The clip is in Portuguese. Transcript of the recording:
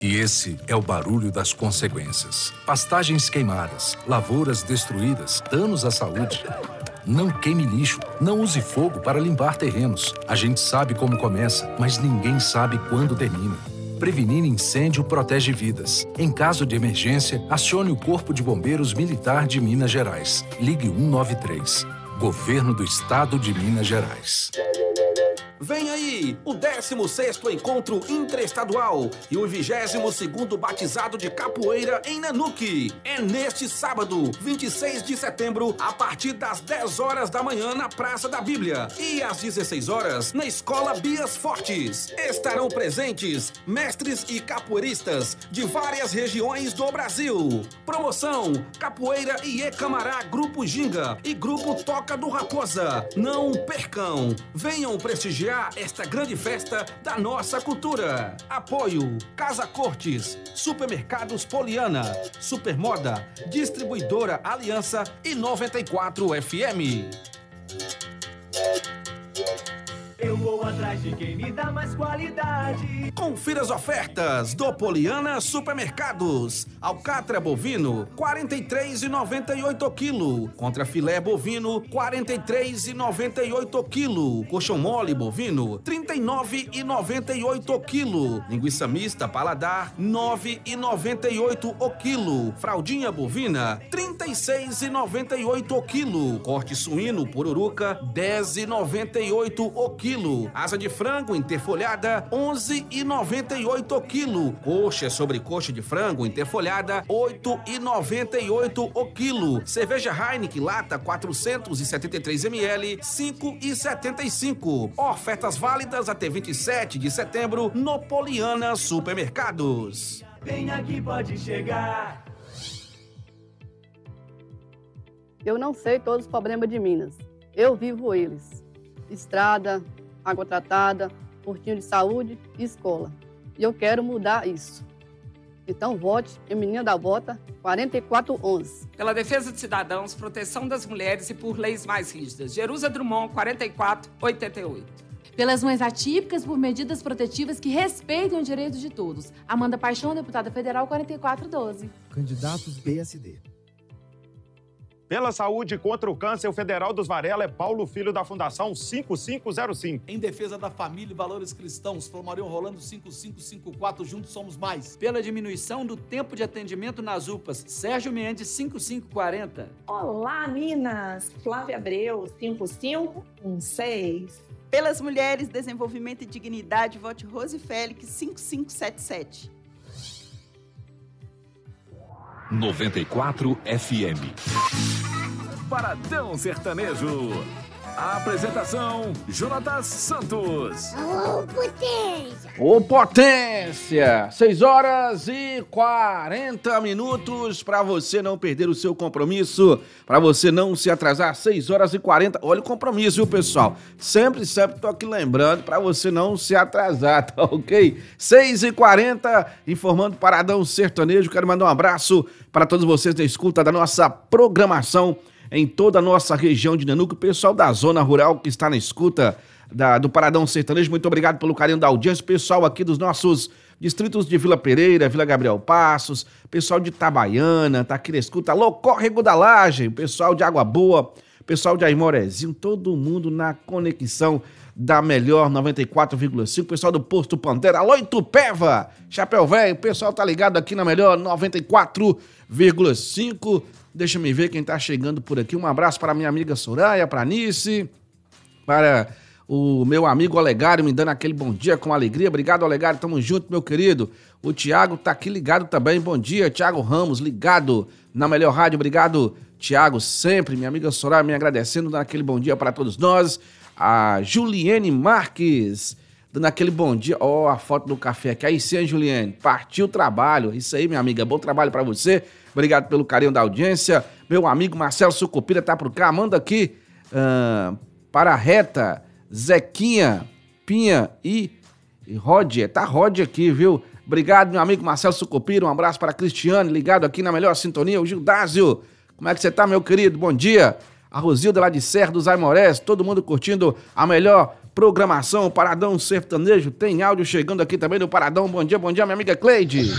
E esse é o barulho das consequências. Pastagens queimadas, lavouras destruídas, danos à saúde. Não queime lixo, não use fogo para limpar terrenos. A gente sabe como começa, mas ninguém sabe quando termina. Prevenir incêndio protege vidas. Em caso de emergência, acione o Corpo de Bombeiros Militar de Minas Gerais. Ligue 193. Governo do Estado de Minas Gerais. Vem aí o 16º Encontro Interestadual e o 22º Batizado de Capoeira em Nanuque. É neste sábado, 26 de setembro, a partir das 10 horas da manhã na Praça da Bíblia e às 16 horas na Escola Bias Fortes. Estarão presentes mestres e capoeiristas de várias regiões do Brasil. Promoção: Capoeira e Camará Grupo Ginga e Grupo Toca do Raposa. Não percam! Venham prestigiar esta grande festa da nossa cultura. Apoio: Casa Cortes, Supermercados Poliana, Supermoda, Distribuidora Aliança e 94 FM. Eu vou atrás de quem me dá mais qualidade. Confira as ofertas do Poliana Supermercados. Alcatra bovino, R$ 43,98 quilo. Contra filé bovino, R$ 43,98 quilo. Coxão mole bovino, R$ 39,98 quilo. Linguiça mista paladar, R$ 9,98 o quilo. Fraldinha bovina, R$ 36,98 quilo. Corte suíno pururuca, R$ 10,98 o quilo. Asa de frango interfolhada, R$ 11,98 quilo. Coxa sobre coxa de frango interfolhada, R$ 8,98 o quilo. Cerveja Heineken lata 473 ml, R$ 5,75. Ofertas válidas até 27 de setembro no Poliana Supermercados. Vem aqui, pode chegar. Eu não sei todos os problemas de Minas. Eu vivo eles. Estrada, água tratada, postinho de saúde e escola. E eu quero mudar isso. Então vote em Menina da Bota 4411. Pela defesa de cidadãos, proteção das mulheres e por leis mais rígidas. Jerusa Drummond 4488. Pelas mães atípicas, por medidas protetivas que respeitem os direitos de todos. Amanda Paixão, deputada federal 4412. Candidatos PSD. Pela saúde contra o câncer, o federal dos Varela é Paulo Filho, da Fundação 5505. Em defesa da família e valores cristãos, Flomarion Rolando 5554, juntos somos mais. Pela diminuição do tempo de atendimento nas UPAs, Sérgio Mendes 5540. Olá, Minas! Flávia Abreu 5516. Pelas mulheres, desenvolvimento e dignidade, vote Rose Félix 5577. 94 FM. Paradão Sertanejo. A apresentação: Jonatas Santos. Ô, potência! Ô, potência! 6 horas e 40 minutos para você não perder o seu compromisso, para você não se atrasar. 6 horas e 40. Olha o compromisso, viu, pessoal? Sempre tô aqui lembrando para você não se atrasar, tá ok? 6 e 40, informando Paradão Sertanejo. Quero mandar um abraço para todos vocês da escuta da nossa programação em toda a nossa região de Nanuque, o pessoal da zona rural que está na escuta do Paradão Sertanejo, muito obrigado pelo carinho da audiência, pessoal aqui dos nossos distritos de Vila Pereira, Vila Gabriel Passos, pessoal de Itabaiana, tá aqui na escuta, alô, Córrego da Laje, o pessoal de Água Boa, pessoal de Aimorezinho, todo mundo na conexão da melhor 94,5, pessoal do Posto Pantera, alô, Itupeva, Chapéu Velho, o pessoal tá ligado aqui na melhor 94,5. Deixa eu ver quem tá chegando por aqui. Um abraço para minha amiga Soraya, para Nice, para o meu amigo Olegário, me dando aquele bom dia com alegria. Obrigado, Olegário, tamo junto, meu querido. O Tiago tá aqui ligado também. Bom dia, Tiago Ramos, ligado na melhor rádio. Obrigado, Tiago, sempre. Minha amiga Soraya me agradecendo, dando aquele bom dia para todos nós. A Juliene Marques, dando aquele bom dia. Ó, a foto do café aqui. Aí sim, Juliene, partiu o trabalho. Isso aí, minha amiga, bom trabalho para você. Obrigado pelo carinho da audiência. Meu amigo Marcelo Sucupira tá por cá. Manda aqui para a Reta, Zequinha, Pinha e Rodia. Tá Rodia aqui, viu? Obrigado, meu amigo Marcelo Sucupira. Um abraço para a Cristiane, ligado aqui na melhor sintonia. O Gildásio, como é que você tá, meu querido? Bom dia. A Rosilda lá de Serra dos Aimorés, todo mundo curtindo a melhor programação, Paradão Sertanejo. Tem áudio chegando aqui também no Paradão. Bom dia, minha amiga Cleide.